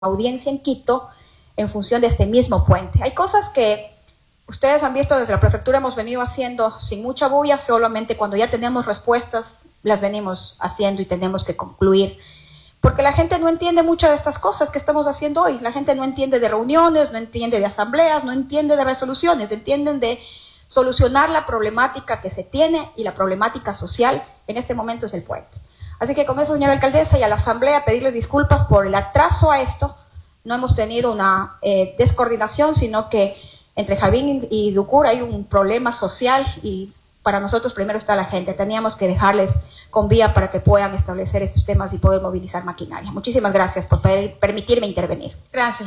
audiencia en Quito en función de este mismo puente. Hay cosas que ustedes han visto desde la prefectura, hemos venido haciendo sin mucha bulla, solamente cuando ya tenemos respuestas las venimos haciendo y tenemos que concluir. Porque la gente no entiende muchas de estas cosas que estamos haciendo hoy. La gente no entiende de reuniones, no entiende de asambleas, no entiende de resoluciones, entienden de solucionar la problemática que se tiene, y la problemática social en este momento es el puente. Así que con eso, señora alcaldesa, y a la asamblea pedirles disculpas por el atraso a esto. No hemos tenido una descoordinación, sino que entre Javín y Ducur hay un problema social, y para nosotros primero está la gente. Teníamos que dejarles con vía para que puedan establecer estos temas y poder movilizar maquinaria. Muchísimas gracias por permitirme intervenir. Gracias.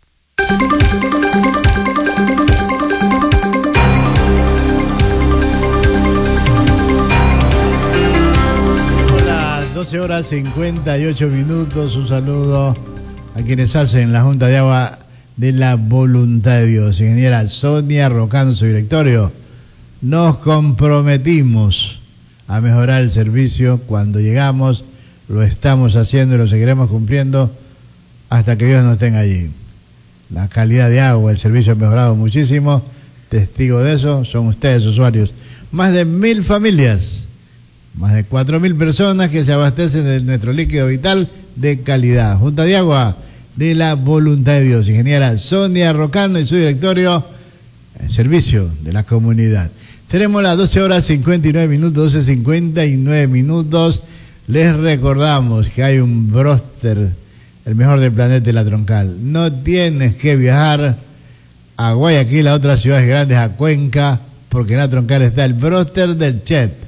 Las 12 horas 58 minutos. Un saludo a quienes hacen la Junta de Agua de la Voluntad de Dios. Ingeniera Sonia Rocano, su directorio. Nos comprometimos a mejorar el servicio. Cuando llegamos lo estamos haciendo y lo seguiremos cumpliendo hasta que Dios nos tenga allí. La calidad de agua, el servicio ha mejorado muchísimo. Testigo de eso son ustedes, usuarios. Más de 1000 familias, más de 4000 personas que se abastecen de nuestro líquido vital de calidad. Junta de Agua de la Voluntad de Dios. Ingeniera Sonia Rocano y su directorio en servicio de la comunidad. Tenemos las 12 horas 59 minutos, 12:59 minutos. Les recordamos que hay un bróster, el mejor del planeta, La Troncal. No tienes que viajar a Guayaquil, a otras ciudades grandes, a Cuenca, porque en La Troncal está el bróster del Chet.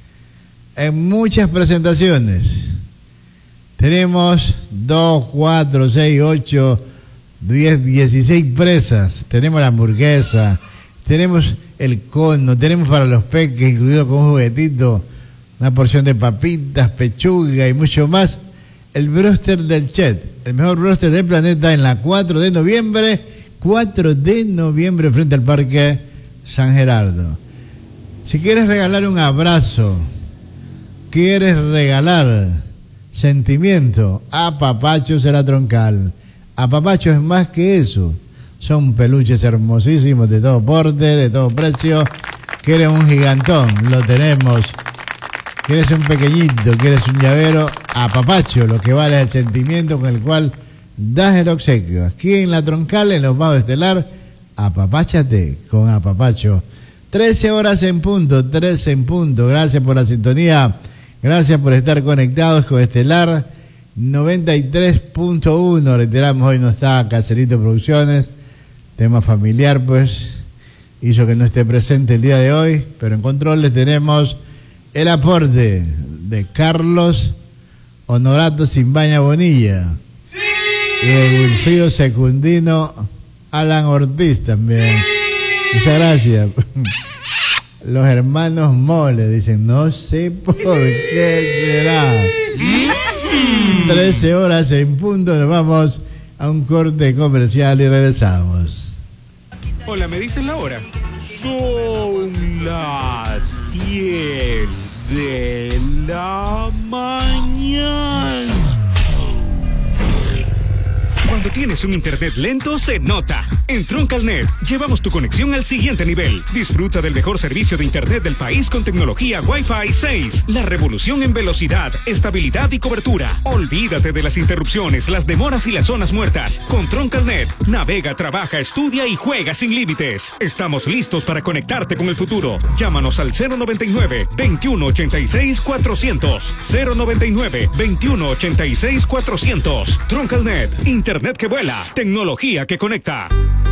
En muchas presentaciones. Tenemos 2, 4, 6, 8, 10, 16 presas. Tenemos la hamburguesa, tenemos el cono, tenemos para los peques, incluido con un juguetito, una porción de papitas, pechuga y mucho más. El bróster del Chet, el mejor bróster del planeta, en la 4 de noviembre, frente al Parque San Gerardo. Si quieres regalar un abrazo, quieres regalar sentimiento, apapachos de La Troncal. Apapacho es más que eso. Son peluches hermosísimos de todo porte, de todo precio. ¿Quieres un gigantón? Lo tenemos. ¿Quieres un pequeñito? ¿Quieres un llavero? Apapacho, lo que vale es el sentimiento con el cual das el obsequio. Aquí en La Troncal, en los Magos Estelar, apapáchate con Apapacho. 13 horas en punto, 13 en punto. Gracias por la sintonía. Gracias por estar conectados con Estelar 93.1. Reiteramos, hoy no está Caserito Producciones. Tema familiar, pues, hizo que no esté presente el día de hoy. Pero en controles tenemos el aporte de Carlos Honorato Simbaña Bonilla. ¡Sí! Y el Wilfrido Secundino Alan Ortiz también. ¡Sí! Muchas gracias. Los hermanos Mole dicen, no sé por qué será. 13 horas en punto, nos vamos a un corte comercial y regresamos. Hola, ¿me dicen la hora? Son las 10 de la mañana. Cuando tienes un internet lento, se nota. En Troncalnet llevamos tu conexión al siguiente nivel. Disfruta del mejor servicio de internet del país con tecnología Wi-Fi 6. La revolución en velocidad, estabilidad y cobertura. Olvídate de las interrupciones, las demoras y las zonas muertas. Con Troncalnet, navega, trabaja, estudia y juega sin límites. Estamos listos para conectarte con el futuro. Llámanos al 099-2186-400. 099-2186-400. Troncalnet, internet que vuela, tecnología que conecta.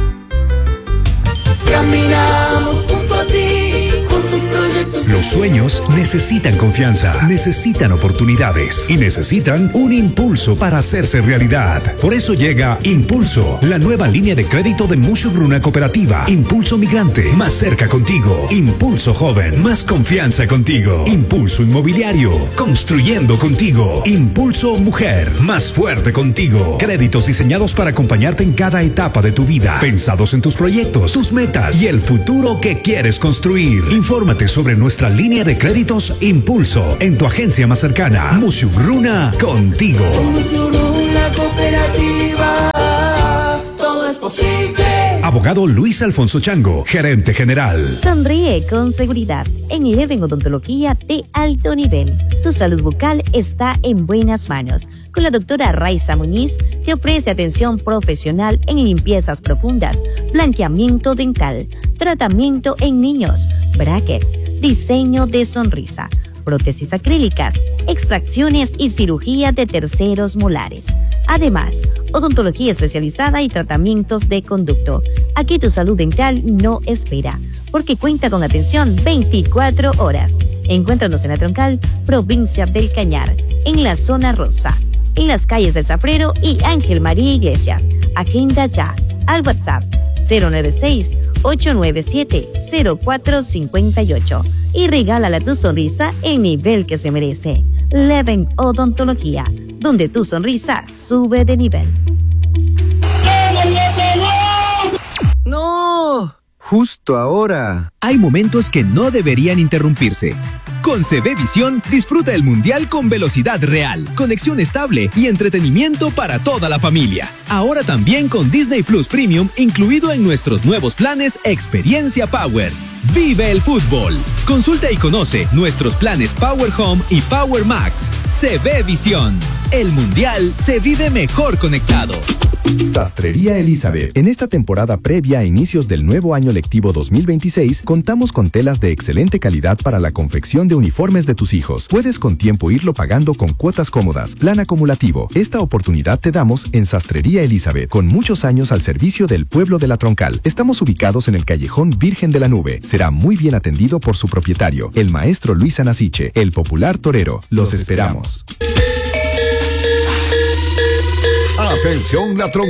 Caminamos junto a ti, con tus proyectos. Los sueños necesitan confianza, necesitan oportunidades y necesitan un impulso para hacerse realidad. Por eso llega Impulso, la nueva línea de crédito de Mushugruna Cooperativa. Impulso Migrante, más cerca contigo. Impulso Joven, más confianza contigo. Impulso Inmobiliario, construyendo contigo. Impulso Mujer, más fuerte contigo. Créditos diseñados para acompañarte en cada etapa de tu vida, pensados en tus proyectos, tus metas y el futuro que quieres construir. Infórmate sobre Corre nuestra línea de créditos Impulso en tu agencia más cercana. Musugruna contigo. Musugruna Cooperativa, todo es posible. Abogado Luis Alfonso Chango, gerente general. Sonríe con seguridad en Leven Odontología de alto nivel. Tu salud bucal está en buenas manos. Con la doctora Raiza Muñiz, que ofrece atención profesional en limpiezas profundas, blanqueamiento dental, tratamiento en niños, brackets, diseño de sonrisa, prótesis acrílicas, extracciones y cirugía de terceros molares. Además, odontología especializada y tratamientos de conducto. Aquí tu salud dental no espera, porque cuenta con atención 24 horas. Encuéntranos en la Troncal, provincia del Cañar, en la zona rosa, en las calles del Zafrero y Ángel María Iglesias. Agenda ya al WhatsApp 096-897-0458 y regálala tu sonrisa el nivel que se merece. Leven Odontología, donde tu sonrisa sube de nivel. ¡No! Justo ahora. Hay momentos que no deberían interrumpirse. Con CB Visión, disfruta el Mundial con velocidad real, conexión estable y entretenimiento para toda la familia. Ahora también con Disney Plus Premium incluido en nuestros nuevos planes Experiencia Power. ¡Vive el fútbol! Consulta y conoce nuestros planes Power Home y Power Max. CB Visión. El Mundial se vive mejor conectado. Sastrería Elizabeth. En esta temporada previa a inicios del nuevo año lectivo 2026, contamos con telas de excelente calidad para la confección de uniformes de tus hijos. Puedes con tiempo irlo pagando con cuotas cómodas, plan acumulativo. Esta oportunidad te damos en Sastrería Elizabeth, con muchos años al servicio del pueblo de La Troncal. Estamos ubicados en el callejón Virgen de la Nube. Será muy bien atendido por su propietario, el maestro Luis Anasiche, el popular torero. Los esperamos. Atención, La Troncal.